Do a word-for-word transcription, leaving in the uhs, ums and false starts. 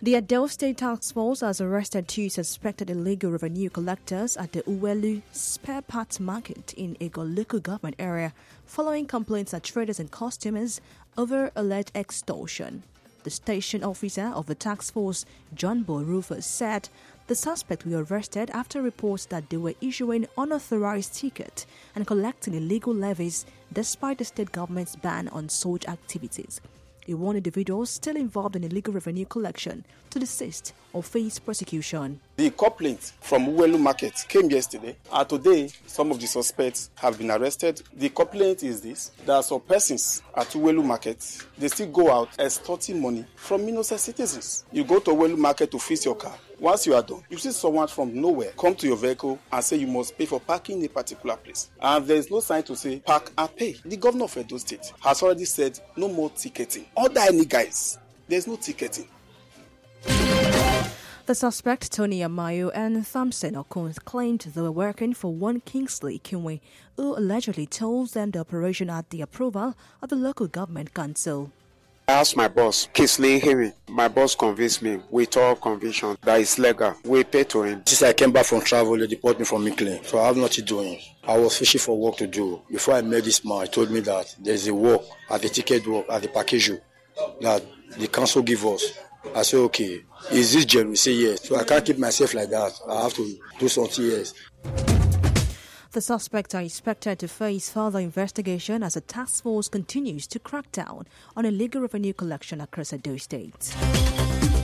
The Edo State Task Force has arrested two suspected illegal revenue collectors at the Uwelu spare parts market in Ego local government area following complaints that traders and customers over alleged extortion. The station officer of the task force, John Bo Rufus, said the suspects were arrested after reports that they were issuing unauthorized tickets and collecting illegal levies despite the state government's ban on such activities. He warned individuals still involved in illegal revenue collection to desist or face prosecution. The complaint from Uwelu Market came yesterday, and today some of the suspects have been arrested. The complaint is this: there are some persons at Uwelu Market, they still go out extorting money from innocent citizens. You go to Uwelu Market to fix your car. Once you are done, you see someone from nowhere come to your vehicle and say you must pay for parking in a particular place. And there is no sign to say park and pay. The governor of Edo State has already said no more ticketing. Other any guys, there is no ticketing. The suspect, Tony Amayo and Thompson Okun, claimed they were working for one Kingsley Kinwe, who allegedly told them the operation had the approval of the local government council. I asked my boss, Kingsley Kinwe. My boss convinced me with all conviction that it's legal. We pay to him. Since I came back from travel, they deported me from Micklin, so I have nothing doing. I was fishing for work to do. Before I met this man, he told me that there's a work at the ticket work at the package that the council give us. I said, okay, is this genuine? He said, yes. So I can't keep myself like that. I have to do something else. The suspects are expected to face further investigation as the task force continues to crack down on illegal revenue collection across Edo State.